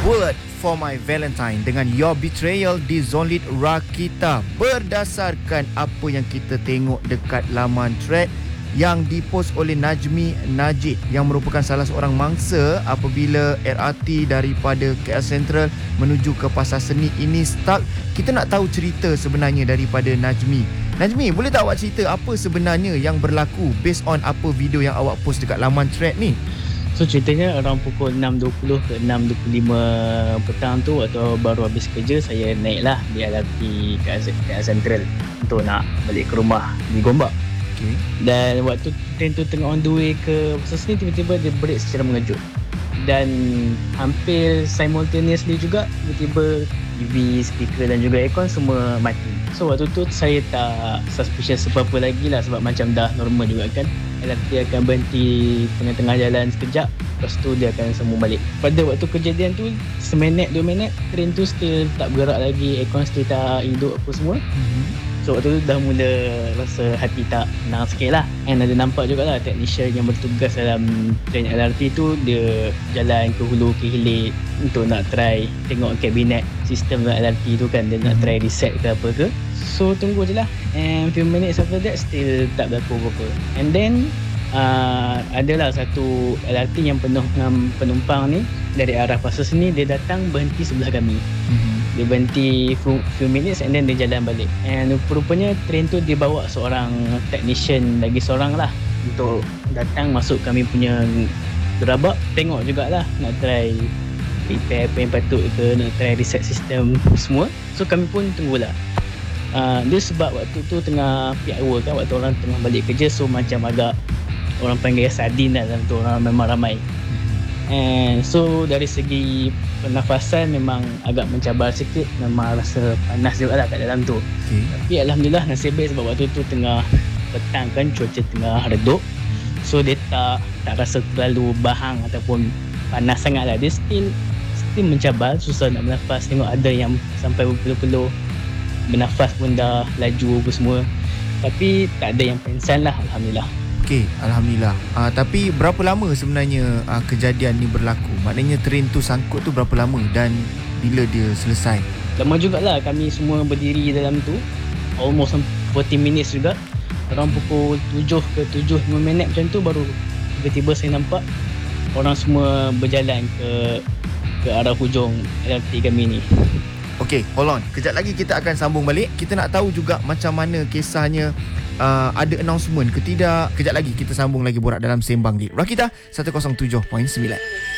Bullet for My Valentine dengan Your Betrayal di Zone Lead Rakita. Berdasarkan apa yang kita tengok dekat laman thread yang dipost oleh Najmi Najid yang merupakan salah seorang mangsa apabila LRT daripada KL Sentral menuju ke Pasar Seni ini stuck. Kita nak tahu cerita sebenarnya daripada Najmi. Najmi, boleh tak awak cerita apa sebenarnya yang berlaku based on apa video yang awak post dekat laman thread ni? So ceritanya around pukul 6.20 ke 6.25 petang tu, atau baru habis kerja, saya naiklah di LRT KL Sentral untuk nak balik ke rumah di Gombak. Okay. Dan waktu train tu tengah on the way ke Pasar Seni, tiba-tiba dia break secara mengejut. Dan hampir simultaneously juga tiba-tiba TV, speaker dan juga aircon semua mati. So waktu tu saya tak suspicious apa-apa lagi lah, sebab macam dah normal juga kan. LRT akan berhenti tengah-tengah jalan sekejap, lepas tu dia akan semua balik. Pada waktu kejadian tu, seminit 2 minit train tu still tak bergerak lagi, aircon still tak hidup apa semua. So waktu tu dah mula rasa hati tak tenang sikit lah. And ada nampak jugalah technician yang bertugas dalam train LRT tu, dia jalan ke hulu ke hilir untuk nak try tengok kabinet sistem LRT tu kan, dia nak try reset ke apa ke. So tunggu je lah, and few minutes after that still tak berlaku apa-apa. And then adalah satu LRT yang penuh dengan penumpang ni dari arah Pasar Seni, dia datang berhenti sebelah kami. Dia berhenti few minutes and then dia jalan balik. And rupanya train tu dia bawa seorang technician lagi seorang lah untuk datang masuk kami punya gerabak, tengok jugalah nak try repair apa yang patut ke, nak try reset sistem semua. So kami pun tunggulah. Dia sebab waktu tu tengah peak hour kan, waktu orang tengah balik kerja, so macam agak orang panggil sardin lah dalam tu, orang memang ramai. And so dari segi pernafasan memang agak mencabar sikit, memang rasa panas juga lah kat dalam tu. Tapi Alhamdulillah nasib baik sebab waktu tu tengah petang kan, cuaca tengah redup, so dia tak rasa terlalu bahang ataupun panas sangat lah. Dia still mencabar, susah nak bernafas. Tengok ada yang sampai berpeluh-peluh, bernafas pun dah laju apa semua, tapi tak ada yang pengsan lah, Alhamdulillah. Okey, Alhamdulillah. Tapi berapa lama sebenarnya kejadian ni berlaku? Maknanya train tu sangkut tu berapa lama dan bila dia selesai? Lama jugalah kami semua berdiri dalam tu, almost 40 minutes juga. Around pukul 7 ke 7.5 minit macam tu baru tiba-tiba saya nampak orang semua berjalan ke arah hujung LRT kami ni. Okey, hold on. Kejap lagi kita akan sambung balik. Kita nak tahu juga macam mana kisahnya, ada announcement ke tidak. Kejap lagi kita sambung lagi borak dalam Sembang di Rakita 107.9.